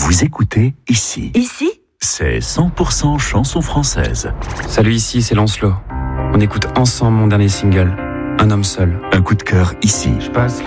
Vous écoutez Ici. Ici ? C'est 100% chanson française. Salut, ici c'est Lancelot. On écoute ensemble mon dernier single, Un homme seul. Un coup de cœur ici. Je passe